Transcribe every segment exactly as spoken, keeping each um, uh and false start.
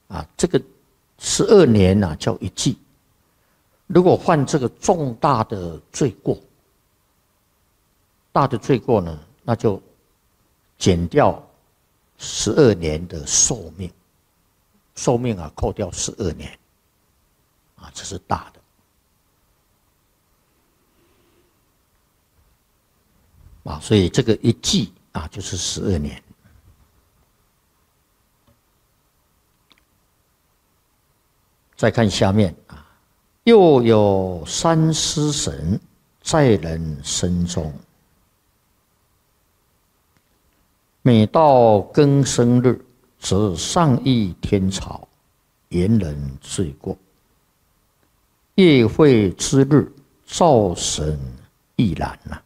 啊，这个十二年啊叫一季。如果犯这个重大的罪过，大的罪过呢，那就减掉十二年的寿命，寿命啊扣掉十二年，啊，这是大的。啊，所以这个一季啊就是十二年。再看下面啊，又有三尸神在人身中，每到庚申日，则上议天朝，言人罪过。夜会之日，灶神亦然呐。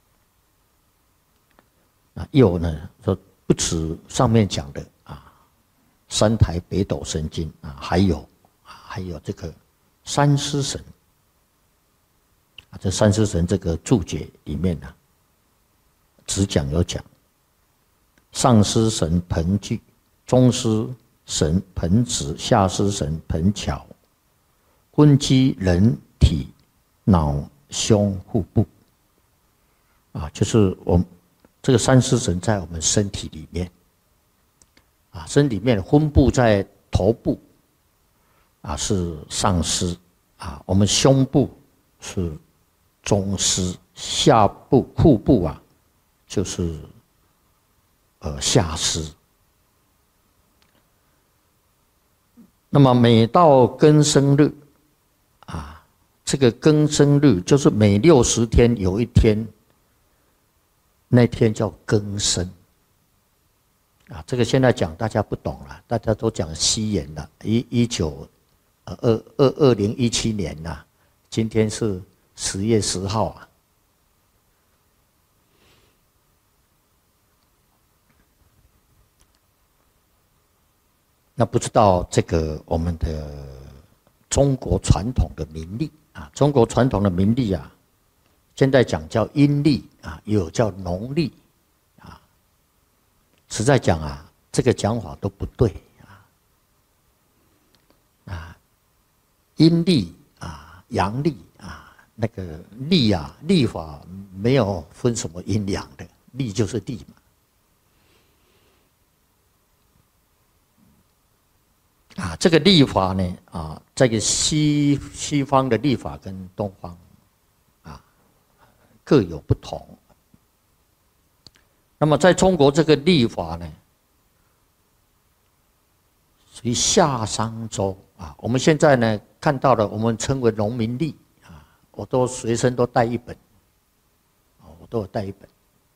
啊，又呢说不止上面讲的啊，三台北斗神经啊，还有啊，还有这个三尸神啊，这三尸神这个注解里面呢、啊，只讲有讲，上尸神盆具，中尸神盆子，下尸神盆桥，昏机人体脑胸腹部啊，就是我们。这个三尸神在我们身体里面，啊，身体里面分布在头部，啊是上尸，啊我们胸部是中尸，下部腹部啊就是呃下尸。那么每到庚申日，啊这个庚申日就是每六十天有一天。那天叫庚申，啊，这个现在讲大家不懂了，大家都讲西元了，一一九呃二二二零一七年呐，今天是十月十号啊。那不知道这个我们的中国传统的民历啊，中国传统的民历啊。现在讲叫阴历啊，也有叫农历啊。实在讲啊，这个讲法都不对啊。啊，阴历啊，阳历啊，那个历啊，历法没有分什么阴阳的，历就是历嘛。啊，这个历法呢，啊，这个西西方的历法跟东方。各有不同。那么在中国这个历法呢，属于夏商周啊。我们现在呢看到了，我们称为农民历啊，我都随身都带一本，我都有带一本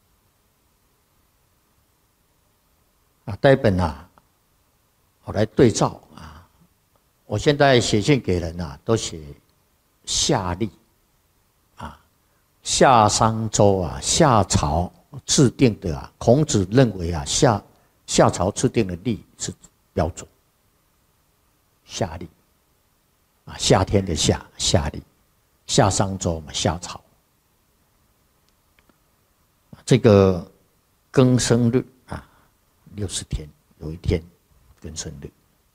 啊，带一本啊，我来对照啊。我现在写信给人啊，都写夏历。夏商周啊，夏朝制定的啊，孔子认为啊，夏夏朝制定的历是标准。夏历啊，夏天的夏，夏历，夏商周嘛，夏朝。这个庚申日啊，六十天有一天庚申日。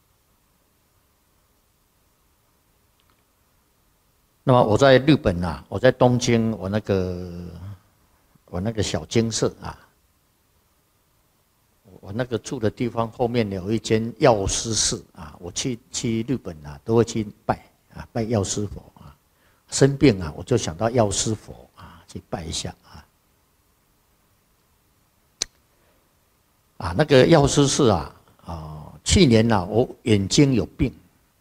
那么我在日本啊，我在东京，我那个我那个小精舍啊，我那个住的地方后面有一间药师寺啊，我去去日本啊，都会去拜啊，拜药师佛啊。生病啊，我就想到药师佛啊，去拜一下啊。啊，那个药师寺啊，啊，去年啊，我眼睛有病。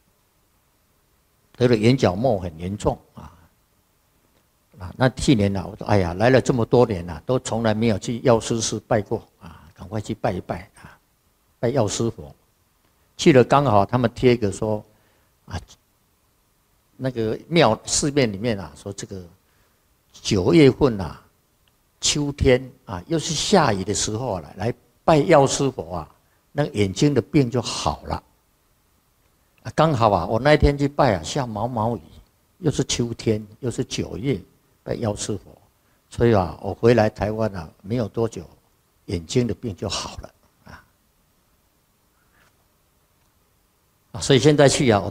得了眼角膜很严重啊！啊，那去年呢、啊，我说哎呀，来了这么多年了、啊，都从来没有去药师寺拜过啊，赶快去拜一拜啊，拜药师佛。去了刚好他们贴一个说啊，那个庙寺面里面啊，说这个九月份啊，秋天啊，又是下雨的时候了、啊，来拜药师佛啊，那个眼睛的病就好了。刚好啊，我那一天去拜啊，下毛毛雨，又是秋天，又是九月，拜药师佛，所以啊，我回来台湾啊，没有多久，眼睛的病就好了啊。 所以现在去啊。